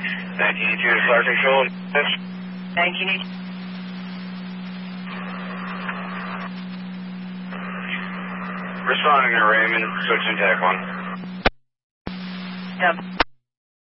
1982 to Fire Control. 1982. Responding to Raymond, switching TAC 1. Dub.